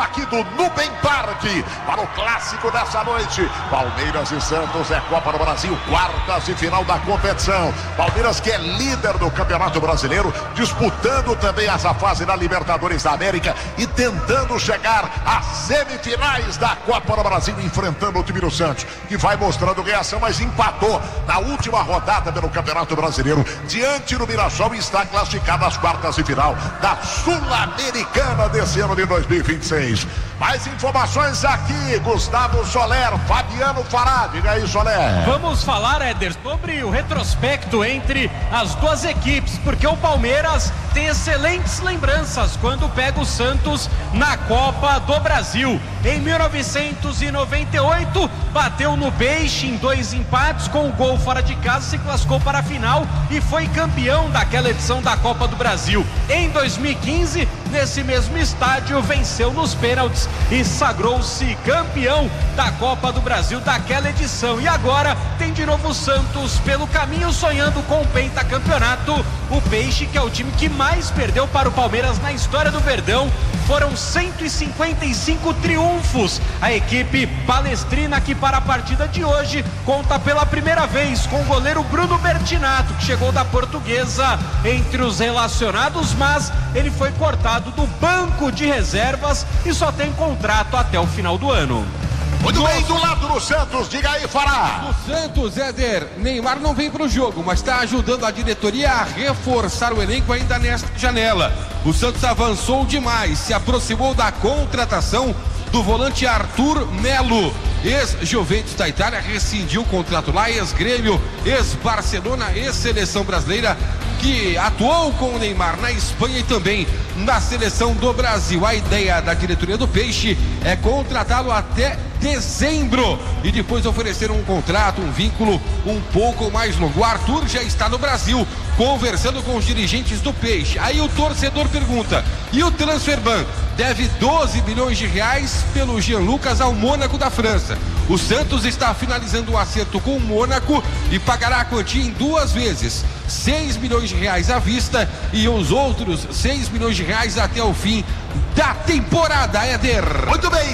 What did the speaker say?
Aqui do Nubem Parque, para o clássico dessa noite. Palmeiras e Santos é Copa do Brasil, quartas de final da competição. Palmeiras que é líder do Campeonato Brasileiro, disputando também essa fase da Libertadores da América e tentando chegar às semifinais da Copa do Brasil, enfrentando o time do Santos, que vai mostrando reação, mas empatou na última rodada pelo Campeonato Brasileiro, diante do Mirassol, e está classificado às quartas de final da Sul-Americana desse ano de 2026. Mais informações aqui, Gustavo Soler, Fabiano Fará. Diga aí, Soler. Vamos falar, Éder, sobre o retrospecto entre as duas equipes, porque o Palmeiras tem excelentes lembranças quando pega o Santos na Copa do Brasil. Em 1998, bateu no Peixe em 2 empates, com o gol fora de casa, se classificou para a final e foi campeão daquela edição da Copa do Brasil. Em 2015, nesse mesmo estádio, venceu nos pênaltis e sagrou-se campeão da Copa do Brasil daquela edição. E agora tem de novo o Santos pelo caminho, sonhando com o pentacampeonato. O Peixe, que é o time que mais perdeu para o Palmeiras na história do Verdão, foram 155 triunfos. A equipe palestrina, que para a partida de hoje conta pela primeira vez com o goleiro Bruno Bertinato, que chegou da Portuguesa entre os relacionados, mas ele foi cortado do banco de reservas e só tem contrato até o final do ano. Muito bem, do lado do Santos, diga aí, Fará. O Santos, Éder, Neymar não vem para o jogo, mas está ajudando a diretoria a reforçar o elenco ainda nesta janela. O Santos avançou demais, se aproximou da contratação do volante Arthur Melo, ex-Juventus da Itália, rescindiu o contrato lá, ex-Grêmio, ex-Barcelona, ex-seleção brasileira, que atuou com o Neymar na Espanha e também na seleção do Brasil. A ideia da diretoria do Peixe é contratá-lo até dezembro e depois oferecer um contrato, um vínculo um pouco mais longo. O Arthur já está no Brasil conversando com os dirigentes do Peixe. Aí o torcedor pergunta: e o Transferban deve 12 milhões de reais pelo Jean Lucas ao Mônaco da França. O Santos está finalizando o acerto com o Mônaco e pagará a quantia em 2 vezes, 6 milhões de reais à vista e os outros 6 milhões de reais até o fim da temporada, Éder. Muito bem.